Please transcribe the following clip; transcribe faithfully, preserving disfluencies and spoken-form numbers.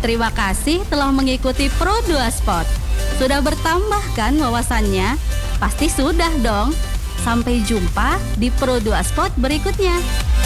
Terima kasih telah mengikuti Pro dua Sport. Sudah bertambah kan wawasannya? Pasti sudah dong. Sampai jumpa di Pro dua Sport berikutnya.